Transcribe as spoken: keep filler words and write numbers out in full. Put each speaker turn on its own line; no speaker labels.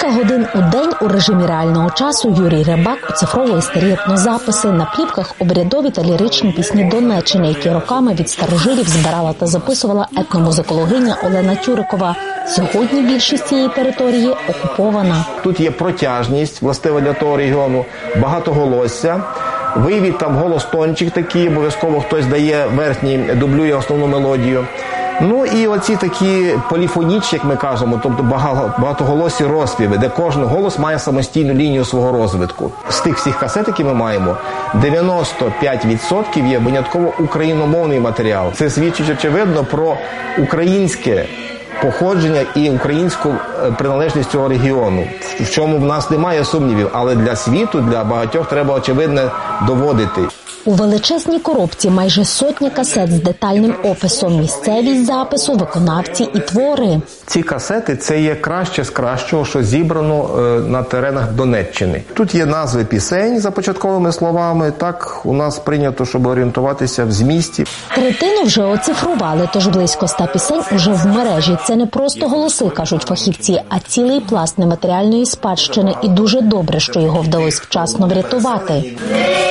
Кілька годин у день у режимі реального часу Юрій Рибак оцифровує старі етнозаписи. На плівках обрядові та ліричні пісні Донеччини, які роками від старожилів збирала та записувала етномузикологиня Олена Тюрикова. Сьогодні більшість цієї території окупована.
Тут є протяжність, властива для того регіону, багатоголосся. Вивід, там голос-тончик такий, обов'язково хтось дає верхній, дублює основну мелодію. Ну і оці такі поліфонічні, як ми кажемо, тобто багатоголосі розпіви, де кожен голос має самостійну лінію свого розвитку. З тих всіх касет, які ми маємо, дев'яносто п'ять відсотків є винятково україномовний матеріал. Це свідчить, очевидно, про українське походження і українську приналежність цього регіону, в чому в нас немає сумнівів, але для світу, для багатьох треба, очевидно, доводити.
У величезній коробці майже сотня касет з детальним описом, місцевість запису, виконавці і твори.
Ці касети – це є краще з кращого, що зібрано на теренах Донеччини. Тут є назви пісень за початковими словами, так у нас прийнято, щоб орієнтуватися в змісті.
Третину вже оцифрували, тож близько ста пісень уже в мережі. Це не просто голоси, кажуть фахівці, а цілий пласт нематеріальної спадщини. І дуже добре, що його вдалося вчасно врятувати.